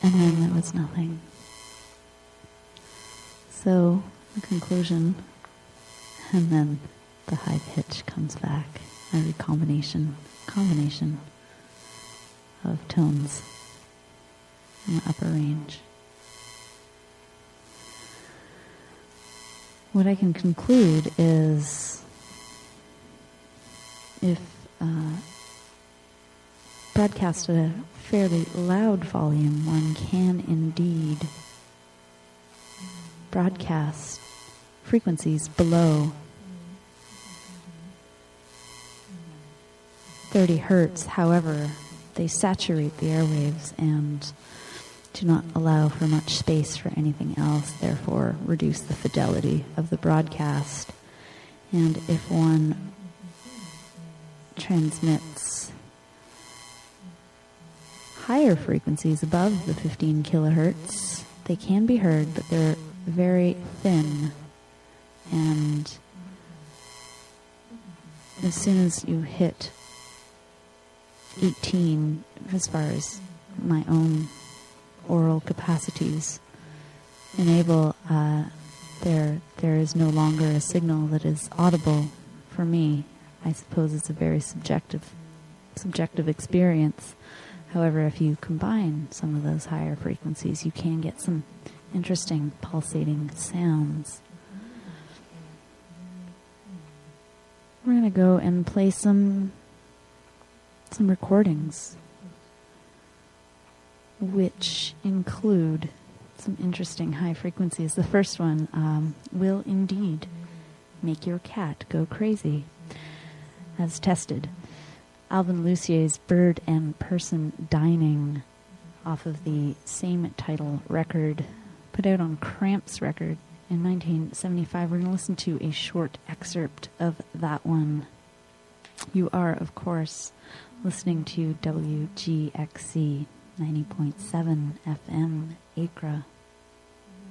And then there was nothing. So, the conclusion, and then the high pitch comes back. A combination of tones in the upper range. What I can conclude is if broadcast at a fairly loud volume, one can indeed broadcast frequencies below 30 hertz. However, they saturate the airwaves and do not allow for much space for anything else, therefore reduce the fidelity of the broadcast. And if one transmits higher frequencies above the 15 kilohertz, they can be heard, but they're very thin. And as soon as you hit 18, as far as my own oral capacities enable, there is no longer a signal that is audible for me. I suppose it's a very subjective experience. However, if you combine some of those higher frequencies, you can get some interesting pulsating sounds. We're going to go and play some recordings, which include some interesting high frequencies. The first one will indeed make your cat go crazy, as tested. Alvin Lucier's Bird and Person Dining, off of the same title record, put out on Cramps record in 1975. We're going to listen to a short excerpt of that one. You are, of course, listening to WGXC 90.7 FM Acre.